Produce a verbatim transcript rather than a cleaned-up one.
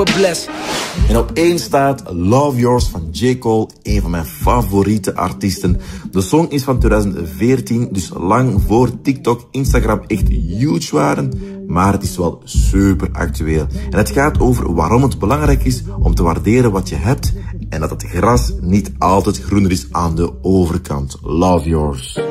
En op één staat Love Yours van J. Cole, een van mijn favoriete artiesten. De song is van twintig veertien, dus lang voor TikTok, Instagram echt huge waren. Maar het is wel super actueel. En het gaat over waarom het belangrijk is om te waarderen wat je hebt. En dat het gras niet altijd groener is aan de overkant. Love Yours.